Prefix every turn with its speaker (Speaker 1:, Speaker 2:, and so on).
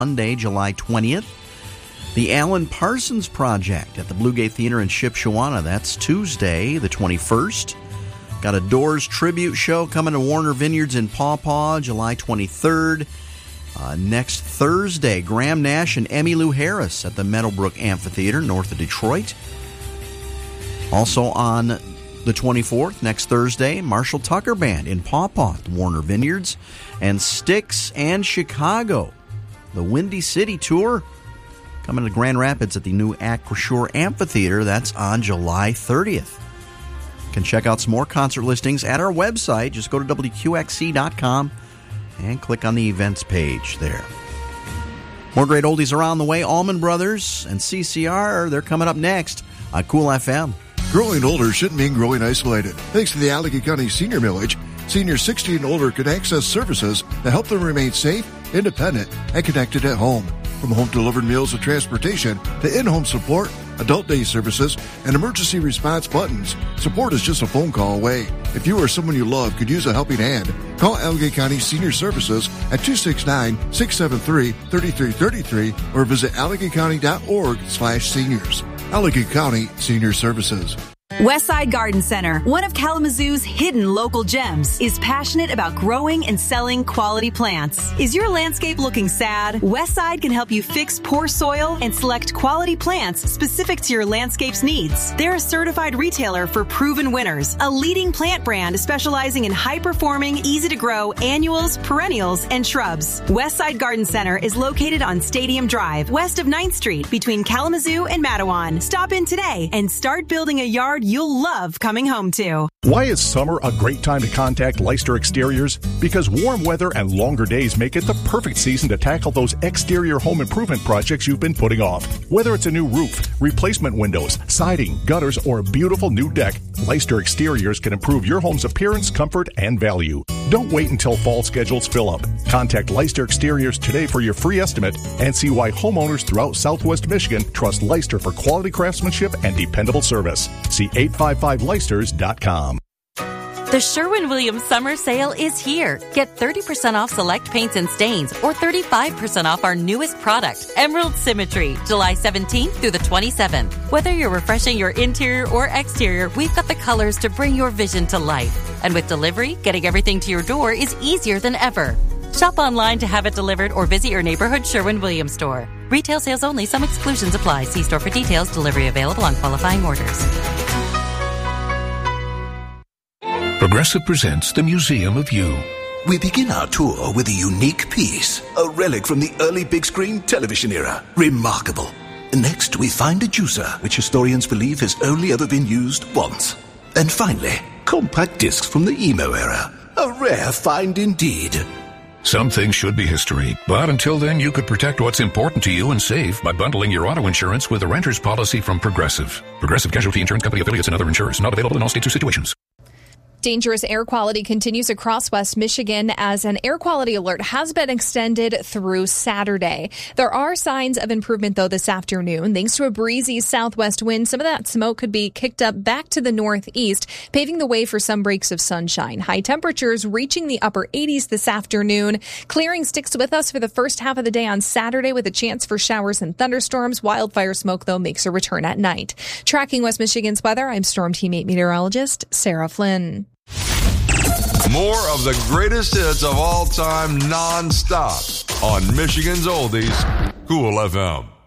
Speaker 1: Monday, July 20th. The Alan Parsons Project at the Bluegate Theater in Shipshewana. That's Tuesday, the 21st. Got a Doors tribute show coming to Warner Vineyards in Paw Paw, July 23rd. Next Thursday, Graham Nash and Emmylou Harris at the Meadowbrook Amphitheater, north of Detroit. Also on the 24th, next Thursday, Marshall Tucker Band in Paw Paw at Warner Vineyards. And Styx and Chicago, the Windy City Tour, coming to Grand Rapids at the new Acrisure Amphitheater. That's on July 30th. You can check out some more concert listings at our website. Just go to WQXC.com and click on the events page there. More great oldies are on the way. Allman Brothers and CCR, they're coming up next on Cool FM.
Speaker 2: Growing older shouldn't mean growing isolated. Thanks to the Allegheny County Senior Millage, seniors 60 and older can access services that help them remain safe, independent, and connected at home. From home-delivered meals and transportation to in-home support, adult day services, and emergency response buttons, support is just a phone call away. If you or someone you love could use a helping hand, call Allegheny County Senior Services at 269-673-3333 or visit AlleghenyCounty.org/seniors. Allegheny County Senior Services.
Speaker 3: Westside Garden Center, one of Kalamazoo's hidden local gems, is passionate about growing and selling quality plants. Is your landscape looking sad? Westside can help you fix poor soil and select quality plants specific to your landscape's needs. They're a certified retailer for proven winners, a leading plant brand specializing in high-performing, easy-to-grow annuals, perennials, and shrubs. Westside Garden Center is located on Stadium Drive, west of 9th Street, between Kalamazoo and Matawan. Stop in today and start building a yard you'll love coming home to.
Speaker 4: Why is summer a great time to contact Leister Exteriors? Because warm weather and longer days make it the perfect season to tackle those exterior home improvement projects you've been putting off. Whether it's a new roof, replacement windows, siding, gutters, or a beautiful new deck, Leister Exteriors can improve your home's appearance, comfort, and value. Don't wait until fall schedules fill up. Contact Leister Exteriors today for your free estimate and see why homeowners throughout Southwest Michigan trust Leister for quality craftsmanship and dependable service. See 855leisters.com.
Speaker 5: The Sherwin-Williams Summer Sale is here. Get 30% off select paints and stains or 35% off our newest product, Emerald Symmetry, July 17th through the 27th. Whether you're refreshing your interior or exterior, we've got the colors to bring your vision to life. And with delivery, getting everything to your door is easier than ever. Shop online to have it delivered or visit your neighborhood Sherwin-Williams store. Retail sales only. Some exclusions apply. See store for details. Delivery available on qualifying orders.
Speaker 6: Progressive presents the Museum of You.
Speaker 7: We begin our tour with a unique piece, a relic from the early big screen television era. Remarkable. Next, we find a juicer, which historians believe has only ever been used once. And finally, compact discs from the emo era. A rare find indeed.
Speaker 6: Some things should be history, but until then, you could protect what's important to you and save by bundling your auto insurance with a renter's policy from Progressive. Progressive Casualty Insurance Company affiliates and other insurers. Not available in all states or situations.
Speaker 8: Dangerous air quality continues across West Michigan as an air quality alert has been extended through Saturday. There are signs of improvement, though, this afternoon. Thanks to a breezy southwest wind, some of that smoke could be kicked up back to the northeast, paving the way for some breaks of sunshine. High temperatures reaching the upper 80s this afternoon. Clearing sticks with us for the first half of the day on Saturday with a chance for showers and thunderstorms. Wildfire smoke, though, makes a return at night. Tracking West Michigan's weather, I'm Storm Team 8 meteorologist Sarah Flynn.
Speaker 9: More of the greatest hits of all time non-stop on Michigan's Oldies, Cool FM.